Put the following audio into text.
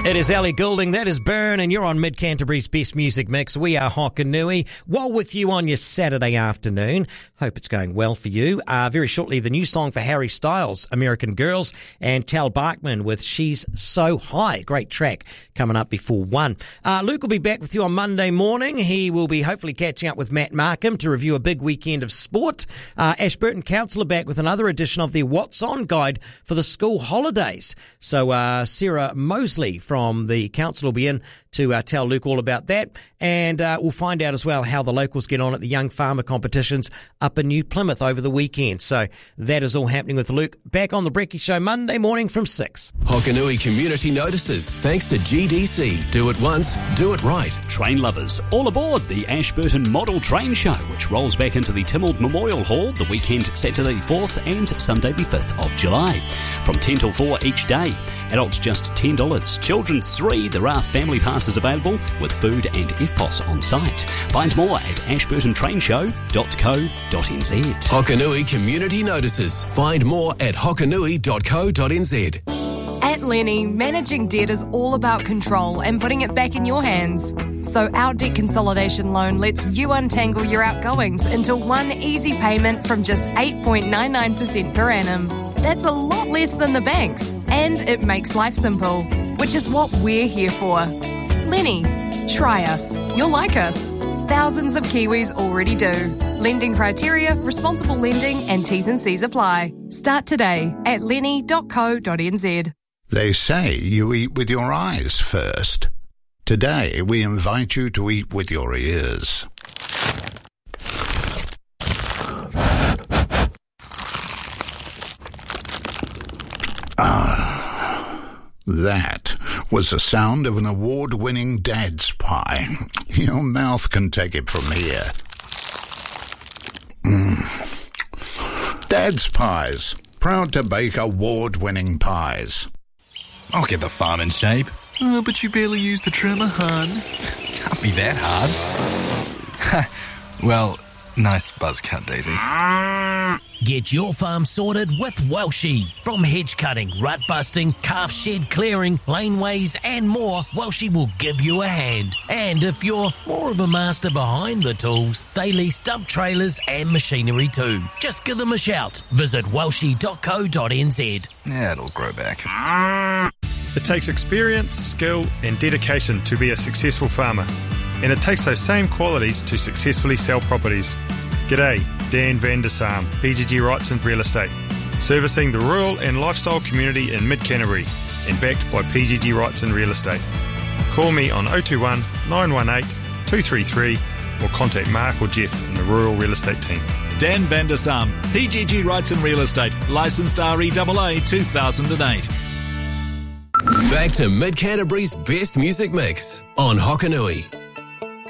It is Ellie Goulding, that is Burn, and you're on Mid-Canterbury's Best Music Mix. We are Hokanui, well with you on your Saturday afternoon. Hope it's going well for you. Very shortly, the new song for Harry Styles, American Girls, and Tal Bachman with She's So High. Great track coming up before 1. Luke will be back with you on Monday morning. He will be hopefully catching up with Matt Markham to review a big weekend of sport. Ashburton Council are back with another edition of their What's On guide for the school holidays. So Sarah Mosley from the council will be in to tell Luke all about that, and we'll find out as well how the locals get on at the Young Farmer competitions up in New Plymouth over the weekend. So that is all happening with Luke. Back on the Brekkie Show Monday morning from 6. Hokanui Community notices thanks to GDC. Do it once, do it right. Train lovers, all aboard the Ashburton Model Train Show, which rolls back into the Tynwald Memorial Hall the weekend Saturday the 4th and Sunday the 5th of July. From 10 till 4 each day. Adults just $10. Children's $3. There are family passes available with food and FPOS on site. Find more at ashburtontrainshow.co.nz. Hokanui Community notices. Find more at hokanui.co.nz. At Lenny, managing debt is all about control and putting it back in your hands. So our debt consolidation loan lets you untangle your outgoings into one easy payment from just 8.99% per annum. That's a lot less than the banks, and it makes life simple, which is what we're here for. Lenny, try us. You'll like us. Thousands of Kiwis already do. Lending criteria, responsible lending, and T's and C's apply. Start today at lenny.co.nz. They say you eat with your eyes first. Today, we invite you to eat with your ears. That was the sound of an award-winning Dad's Pie. Your mouth can take it from here. Dad's Pies, proud to bake award-winning pies. I'll get the farm in shape. Oh, but you barely used the trimmer, hon. Can't be that hard. Well, nice buzz cut, Daisy. Get your farm sorted with Welshie. From hedge cutting, rut busting, calf shed clearing, laneways and more, Welshie will give you a hand. And if you're more of a master behind the tools, they lease dump trailers and machinery too. Just give them a shout. Visit welshie.co.nz. Yeah, it'll grow back. It takes experience, skill and dedication to be a successful farmer. And it takes those same qualities to successfully sell properties. G'day, Dan van der Saam, PGG Wrightson Real Estate, servicing the rural and lifestyle community in Mid-Canterbury and backed by PGG Wrightson Real Estate. Call me on 021 918 233 or contact Mark or Jeff in the Rural Real Estate team. Dan van der Saam, PGG Wrightson Real Estate, licensed REAA 2008. Back to Mid-Canterbury's Best Music Mix on Hokanui.